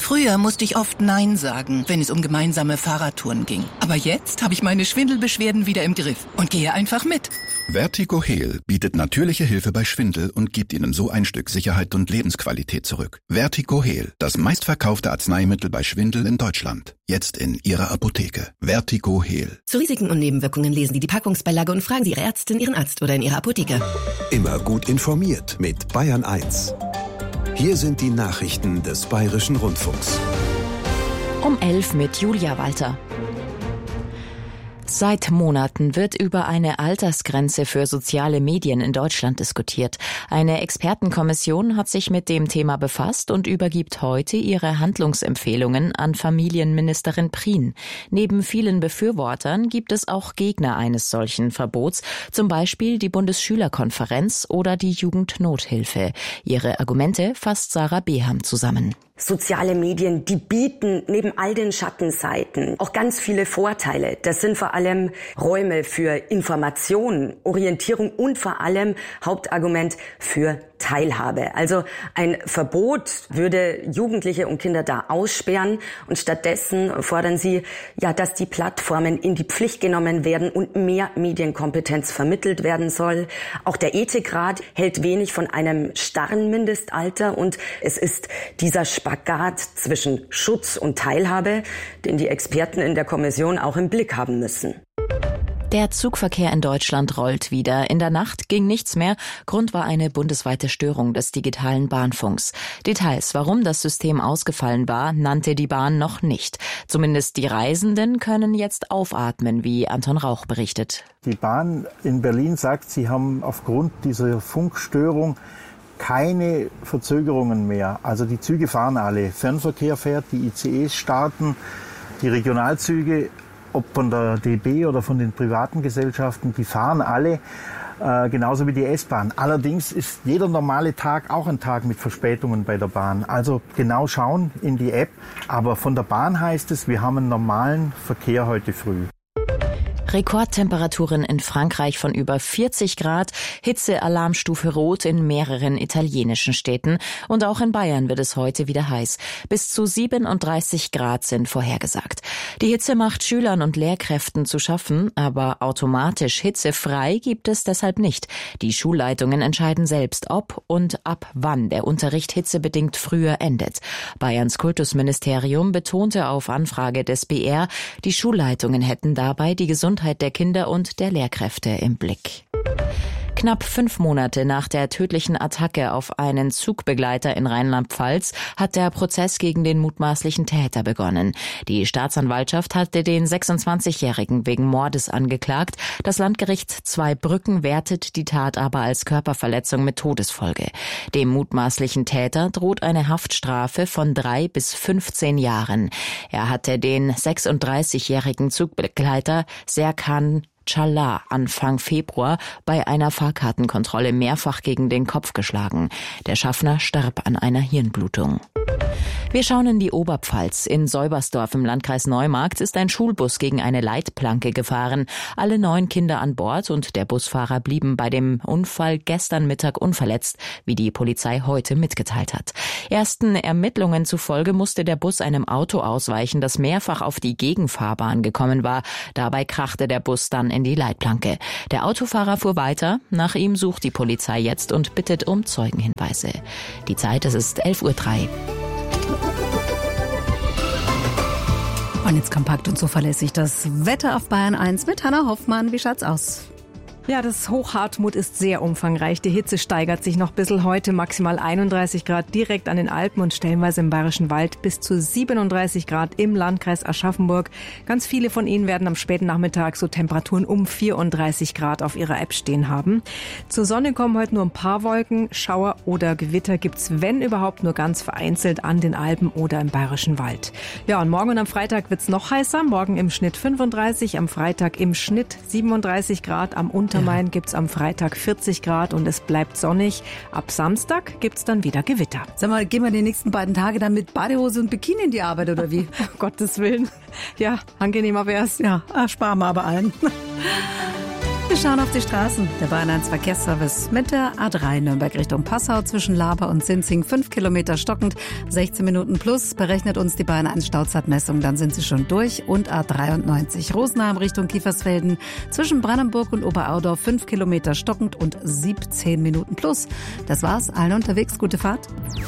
Früher musste ich oft Nein sagen, wenn es um gemeinsame Fahrradtouren ging. Aber jetzt habe ich meine Schwindelbeschwerden wieder im Griff und gehe einfach mit. Vertigo Heal bietet natürliche Hilfe bei Schwindel und gibt Ihnen so ein Stück Sicherheit und Lebensqualität zurück. Vertigo Heal, das meistverkaufte Arzneimittel bei Schwindel in Deutschland. Jetzt in Ihrer Apotheke. Vertigo Heal. Zu Risiken und Nebenwirkungen lesen Sie die Packungsbeilage und fragen Sie Ihre Ärztin, Ihren Arzt oder in Ihrer Apotheke. Immer gut informiert mit Bayern 1. Hier sind die Nachrichten des Bayerischen Rundfunks. Um 11 mit Julia Walter. Seit Monaten wird über eine Altersgrenze für soziale Medien in Deutschland diskutiert. Eine Expertenkommission hat sich mit dem Thema befasst und übergibt heute ihre Handlungsempfehlungen an Familienministerin Prien. Neben vielen Befürwortern gibt es auch Gegner eines solchen Verbots, zum Beispiel die Bundesschülerkonferenz oder die Jugendnothilfe. Ihre Argumente fasst Sarah Beham zusammen. Soziale Medien, die bieten neben all den Schattenseiten auch ganz viele Vorteile. Das sind vor allem Räume für Information, Orientierung und vor allem Hauptargument für Teilhabe. Also ein Verbot würde Jugendliche und Kinder da aussperren und stattdessen fordern sie, dass die Plattformen in die Pflicht genommen werden und mehr Medienkompetenz vermittelt werden soll. Auch der Ethikrat hält wenig von einem starren Mindestalter und es ist dieser Spagat zwischen Schutz und Teilhabe, den die Experten in der Kommission auch im Blick haben müssen. Der Zugverkehr in Deutschland rollt wieder. In der Nacht ging nichts mehr. Grund war eine bundesweite Störung des digitalen Bahnfunks. Details, warum das System ausgefallen war, nannte die Bahn noch nicht. Zumindest die Reisenden können jetzt aufatmen, wie Anton Rauch berichtet. Die Bahn in Berlin sagt, sie haben aufgrund dieser Funkstörung keine Verzögerungen mehr. Also die Züge fahren alle. Fernverkehr fährt, die ICEs starten, die Regionalzüge, ob von der DB oder von den privaten Gesellschaften, die fahren alle, genauso wie die S-Bahn. Allerdings ist jeder normale Tag auch ein Tag mit Verspätungen bei der Bahn. Also genau schauen in die App. Aber von der Bahn heißt es, wir haben einen normalen Verkehr heute früh. Rekordtemperaturen in Frankreich von über 40 Grad, Hitzealarmstufe Rot in mehreren italienischen Städten und auch in Bayern wird es heute wieder heiß. Bis zu 37 Grad sind vorhergesagt. Die Hitze macht Schülern und Lehrkräften zu schaffen, aber automatisch hitzefrei gibt es deshalb nicht. Die Schulleitungen entscheiden selbst, ob und ab wann der Unterricht hitzebedingt früher endet. Bayerns Kultusministerium betonte auf Anfrage des BR, die Schulleitungen hätten dabei die Gesundheit der Kinder und der Lehrkräfte im Blick. Knapp 5 Monate nach der tödlichen Attacke auf einen Zugbegleiter in Rheinland-Pfalz hat der Prozess gegen den mutmaßlichen Täter begonnen. Die Staatsanwaltschaft hatte den 26-Jährigen wegen Mordes angeklagt. Das Landgericht Zweibrücken wertet die Tat aber als Körperverletzung mit Todesfolge. Dem mutmaßlichen Täter droht eine Haftstrafe von 3 bis 15 Jahren. Er hatte den 36-jährigen Zugbegleiter Serkan Çalhar Anfang Februar bei einer Fahrkartenkontrolle mehrfach gegen den Kopf geschlagen. Der Schaffner starb an einer Hirnblutung. Wir schauen in die Oberpfalz. In Seubersdorf im Landkreis Neumarkt ist ein Schulbus gegen eine Leitplanke gefahren. Alle 9 Kinder an Bord und der Busfahrer blieben bei dem Unfall gestern Mittag unverletzt, wie die Polizei heute mitgeteilt hat. Ersten Ermittlungen zufolge musste der Bus einem Auto ausweichen, das mehrfach auf die Gegenfahrbahn gekommen war. Dabei krachte der Bus dann in die Leitplanke. Der Autofahrer fuhr weiter. Nach ihm sucht die Polizei jetzt und bittet um Zeugenhinweise. Die Zeit, es ist 11:03 Uhr. Und jetzt kompakt und zuverlässig das Wetter auf Bayern 1 mit Hannah Hoffmann. Wie schaut's aus? Ja, das Hochhartmut ist sehr umfangreich. Die Hitze steigert sich noch ein bisschen heute. Maximal 31 Grad direkt an den Alpen und stellenweise im Bayerischen Wald bis zu 37 Grad im Landkreis Aschaffenburg. Ganz viele von Ihnen werden am späten Nachmittag so Temperaturen um 34 Grad auf ihrer App stehen haben. Zur Sonne kommen heute nur ein paar Wolken. Schauer oder Gewitter gibt's, wenn überhaupt, nur ganz vereinzelt an den Alpen oder im Bayerischen Wald. Ja, und morgen und am Freitag wird's noch heißer. Morgen im Schnitt 35, am Freitag im Schnitt 37 Grad, am Untermain gibt's am Freitag 40 Grad und es bleibt sonnig. Ab Samstag gibt's dann wieder Gewitter. Sag mal, gehen wir die nächsten beiden Tage dann mit Badehose und Bikini in die Arbeit oder wie? Um Gottes Willen. Ja, angenehmer wär's. Ja, sparen wir aber allen. Wir schauen auf die Straßen. Der Bayern 1 Verkehrsservice mit der A3 Nürnberg Richtung Passau zwischen Laber und Sinzing 5 Kilometer stockend, 16 Minuten plus, berechnet uns die Bayern 1 Stauzeitmessung, dann sind sie schon durch. Und A93 Rosenheim Richtung Kiefersfelden zwischen Brandenburg und Oberaudorf 5 Kilometer stockend und 17 Minuten plus. Das war's, allen unterwegs, gute Fahrt.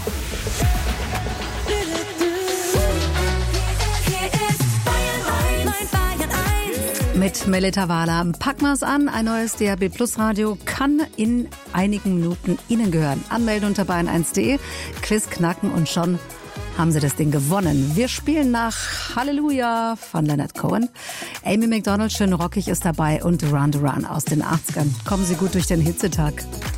Mit Melita Wahler. Packen wir es an. Ein neues DAB Plus Radio kann in einigen Minuten Ihnen gehören. Anmelden unter bayern1.de, Quiz knacken und schon haben Sie das Ding gewonnen. Wir spielen nach Halleluja von Leonard Cohen. Amy Macdonald, schön rockig, ist dabei und Duran Duran aus den 80ern. Kommen Sie gut durch den Hitzetag.